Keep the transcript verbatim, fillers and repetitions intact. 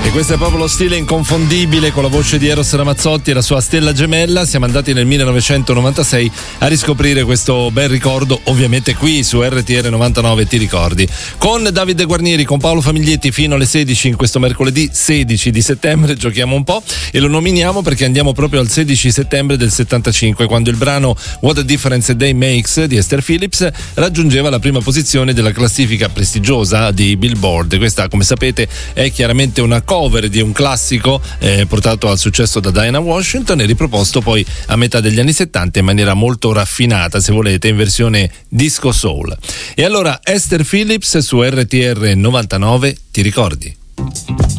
E questo è proprio lo stile inconfondibile con la voce di Eros Ramazzotti e la sua stella gemella. Siamo andati nel millenovecentonovantasei a riscoprire questo bel ricordo, ovviamente qui su R T R novantanove Ti ricordi, con Davide Guarnieri, con Paolo Famiglietti fino alle sedici in questo mercoledì sedici di settembre. Giochiamo un po' e lo nominiamo perché andiamo proprio al sedici settembre del settantacinque, quando il brano What a Difference a Day Makes di Esther Phillips raggiungeva la prima posizione della classifica prestigiosa di Billboard. Questa, come sapete, è chiaramente una cover di un classico eh, portato al successo da Diana Washington e riproposto poi a metà degli anni settanta in maniera molto raffinata, se volete, in versione disco soul. E allora Esther Phillips su R T R novantanove Ti ricordi?